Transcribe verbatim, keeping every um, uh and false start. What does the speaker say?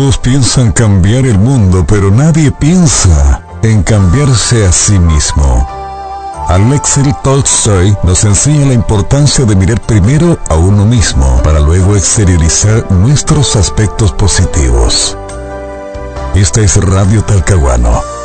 Todos piensan cambiar el mundo, pero nadie piensa en cambiarse a sí mismo. Alexei Tolstoy nos enseña la importancia de mirar primero a uno mismo para luego exteriorizar nuestros aspectos positivos. Esta es Radio Talcahuano,